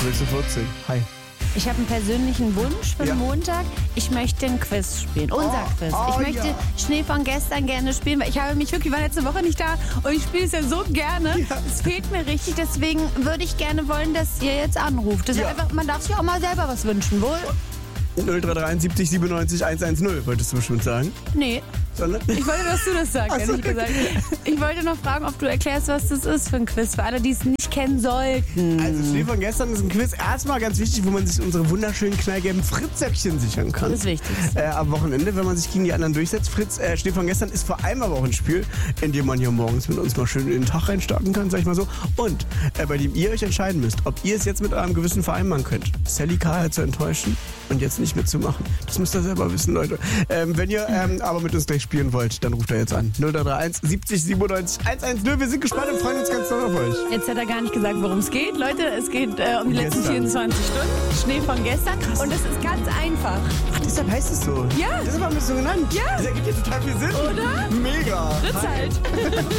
willst du 14? Hi. Ich habe einen persönlichen Wunsch für den Montag. Ich möchte ein Quiz spielen. Unser Quiz. Ich möchte Schnee von gestern gerne spielen, weil ich habe mich wirklich, war letzte Woche nicht da und ich spiele es ja so gerne. Es fehlt mir richtig, deswegen würde ich gerne wollen, dass ihr jetzt anruft. Das ist einfach, man darf sich auch mal selber was wünschen, wohl? 0331 70 97 110, wolltest du bestimmt sagen? Nee. Sondern? Ich wollte, dass du das sagst, ehrlich gesagt. Ich wollte noch fragen, ob du erklärst, was das ist für ein Quiz, für alle, die es nicht kennen sollten. Also Schnee von gestern ist ein Quiz. Erstmal ganz wichtig, wo man sich unsere wunderschönen knallgelben Fritzsäckchen sichern kann. Das ist wichtig. Am Wochenende, wenn man sich gegen die anderen durchsetzt. Schnee von gestern ist vor allem aber auch ein Spiel, in dem man hier morgens mit uns mal schön in den Tag reinstarten kann, sag ich mal so. Und bei dem ihr euch entscheiden müsst, ob ihr es jetzt mit eurem Gewissen vereinbaren könnt, Sally Kyle zu enttäuschen und jetzt nicht mitzumachen. Das müsst ihr selber wissen, Leute. Wenn ihr aber mit uns gleich spielen wollt, dann ruft er jetzt an. 0331 70 97 110. Wir sind gespannt und freuen uns ganz doll auf euch. Jetzt hat er gar nicht gesagt, worum es geht. Leute, es geht um die letzten 24 Stunden. Schnee von gestern. Krass. Und es ist ganz einfach. Ach, deshalb heißt es so? Ja. Deshalb haben wir es so genannt? Ja. Das ergibt ja total viel Sinn. Oder? Mega. Fritz halt.